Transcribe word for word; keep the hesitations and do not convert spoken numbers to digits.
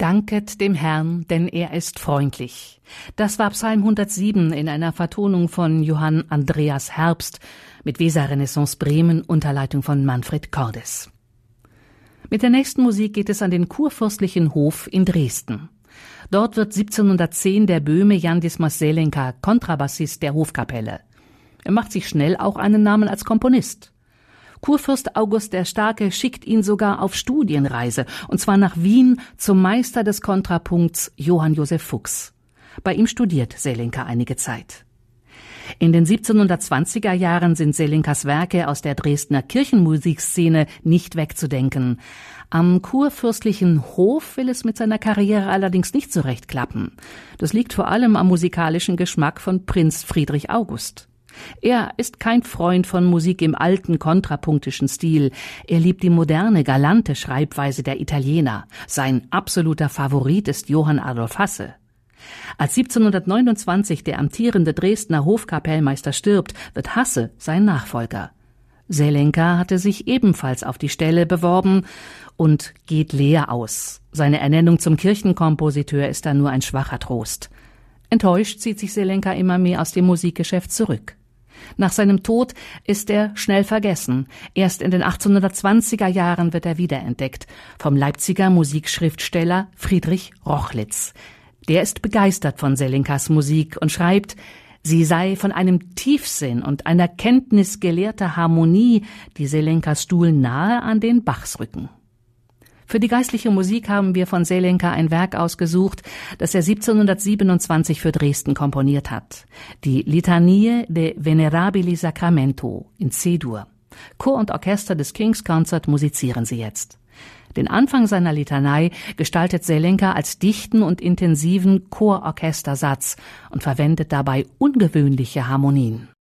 Danket dem Herrn, denn er ist freundlich. Das war Psalm hundertsieben in einer Vertonung von Johann Andreas Herbst mit Weser Renaissance Bremen unter Leitung von Manfred Cordes. Mit der nächsten Musik geht es an den kurfürstlichen Hof in Dresden. Dort wird siebzehnhundertzehn der Böhme Jan Dismas Selenka Kontrabassist der Hofkapelle. Er macht sich schnell auch einen Namen als Komponist. Kurfürst August der Starke schickt ihn sogar auf Studienreise, und zwar nach Wien zum Meister des Kontrapunkts Johann Joseph Fuchs. Bei ihm studiert Selenka einige Zeit. In den siebzehnhundertzwanziger Jahren sind Selenkas Werke aus der Dresdner Kirchenmusikszene nicht wegzudenken. Am kurfürstlichen Hof will es mit seiner Karriere allerdings nicht so recht klappen. Das liegt vor allem am musikalischen Geschmack von Prinz Friedrich August. Er ist kein Freund von Musik im alten kontrapunktischen Stil. Er liebt die moderne, galante Schreibweise der Italiener. Sein absoluter Favorit ist Johann Adolf Hasse. Als siebzehnhundertneunundzwanzig der amtierende Dresdner Hofkapellmeister stirbt, wird Hasse sein Nachfolger. Selenka hatte sich ebenfalls auf die Stelle beworben und geht leer aus. Seine Ernennung zum Kirchenkompositeur ist dann nur ein schwacher Trost. Enttäuscht zieht sich Selenka immer mehr aus dem Musikgeschäft zurück. Nach seinem Tod ist er schnell vergessen. Erst in den achtzehnhundertzwanziger Jahren wird er wiederentdeckt vom Leipziger Musikschriftsteller Friedrich Rochlitz. Der ist begeistert von Selenkas Musik und schreibt, sie sei von einem Tiefsinn und einer kenntnisgelehrter Harmonie, die Selenkas Stuhl nahe an den Bachs rücken. Für die geistliche Musik haben wir von Selenka ein Werk ausgesucht, das er siebzehnhundertsiebenundzwanzig für Dresden komponiert hat. Die Litanie de Venerabili Sacramento in C-Dur. Chor und Orchester des King's Concert musizieren sie jetzt. Den Anfang seiner Litanei gestaltet Selenka als dichten und intensiven Chororchestersatz und verwendet dabei ungewöhnliche Harmonien.